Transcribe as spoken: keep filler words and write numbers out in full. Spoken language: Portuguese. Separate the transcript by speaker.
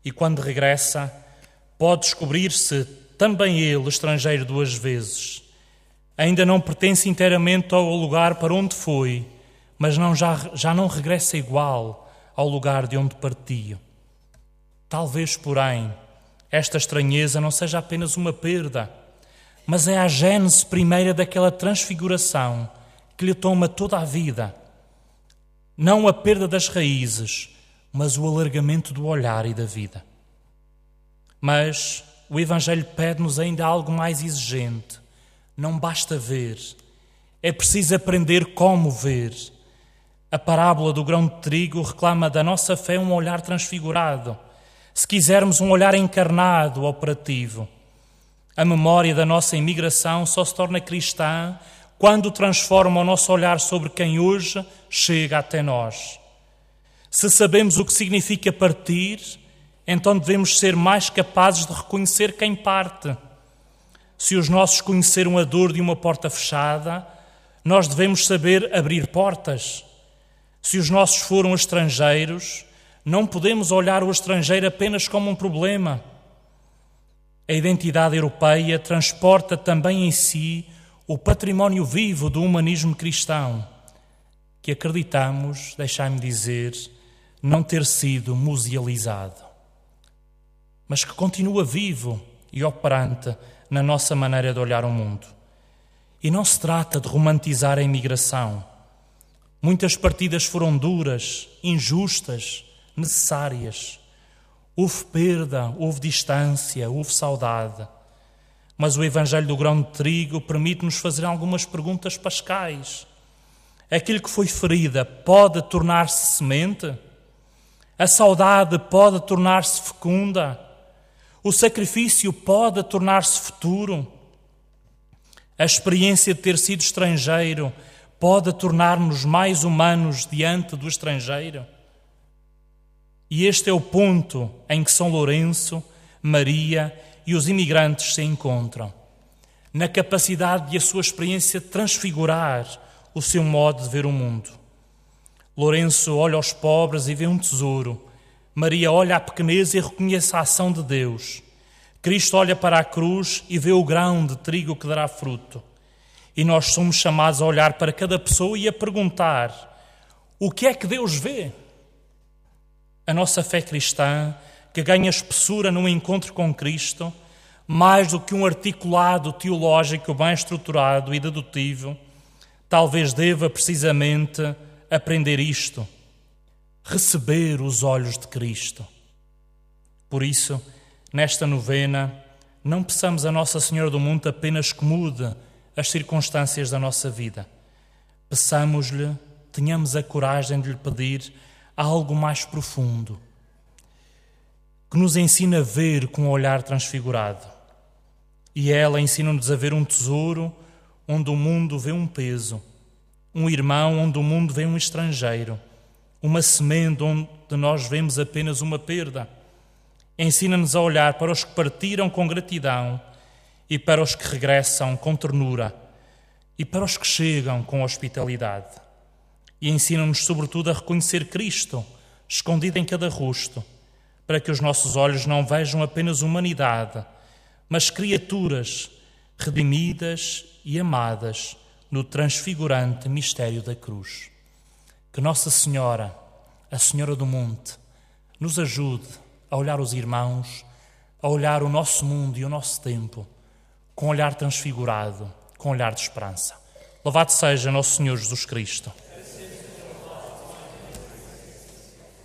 Speaker 1: E quando regressa, pode descobrir-se também ele estrangeiro duas vezes. Ainda não pertence inteiramente ao lugar para onde foi, mas não, já, já não regressa igual ao lugar de onde partiu. Talvez, porém, esta estranheza não seja apenas uma perda, mas é a gênese primeira daquela transfiguração que lhe toma toda a vida. Não a perda das raízes, mas o alargamento do olhar e da vida. Mas o Evangelho pede-nos ainda algo mais exigente. Não basta ver, é preciso aprender como ver. A parábola do grão de trigo reclama da nossa fé um olhar transfigurado, se quisermos um olhar encarnado, operativo. A memória da nossa imigração só se torna cristã quando transforma o nosso olhar sobre quem hoje chega até nós. Se sabemos o que significa partir, então devemos ser mais capazes de reconhecer quem parte. Se os nossos conheceram a dor de uma porta fechada, nós devemos saber abrir portas. Se os nossos foram estrangeiros, não podemos olhar o estrangeiro apenas como um problema. A identidade europeia transporta também em si o património vivo do humanismo cristão, que acreditamos, deixai-me dizer, não ter sido musealizado, mas que continua vivo e operante na nossa maneira de olhar o mundo. E não se trata de romantizar a imigração. Muitas partidas foram duras, injustas, necessárias. Houve perda, houve distância, houve saudade. Mas o Evangelho do grão de trigo permite-nos fazer algumas perguntas pascais. Aquilo que foi ferida pode tornar-se semente? A saudade pode tornar-se fecunda? O sacrifício pode tornar-se futuro? A experiência de ter sido estrangeiro pode tornar-nos mais humanos diante do estrangeiro? E este é o ponto em que São Lourenço, Maria e os imigrantes se encontram, na capacidade de a sua experiência transfigurar o seu modo de ver o mundo. Lourenço olha aos pobres e vê um tesouro. Maria olha à pequenez e reconhece a ação de Deus. Cristo olha para a cruz e vê o grão de trigo que dará fruto. E nós somos chamados a olhar para cada pessoa e a perguntar: o que é que Deus vê? A nossa fé cristã, que ganha espessura no encontro com Cristo, mais do que um articulado teológico bem estruturado e dedutivo, talvez deva precisamente aprender isto: receber os olhos de Cristo. Por isso, nesta novena, não peçamos a Nossa Senhora do Monte apenas que mude as circunstâncias da nossa vida. Peçamos-lhe, tenhamos a coragem de lhe pedir algo mais profundo, que nos ensina a ver com um olhar transfigurado. E ela ensina-nos a ver um tesouro onde o mundo vê um peso, um irmão onde o mundo vê um estrangeiro, uma semente onde nós vemos apenas uma perda. Ensina-nos a olhar para os que partiram com gratidão e para os que regressam com ternura e para os que chegam com hospitalidade. E ensina-nos, sobretudo, a reconhecer Cristo, escondido em cada rosto, para que os nossos olhos não vejam apenas humanidade, mas criaturas redimidas e amadas no transfigurante mistério da cruz. Que Nossa Senhora, a Senhora do Monte, nos ajude a olhar os irmãos, a olhar o nosso mundo e o nosso tempo, com um olhar transfigurado, com um olhar de esperança. Louvado seja Nosso Senhor Jesus Cristo.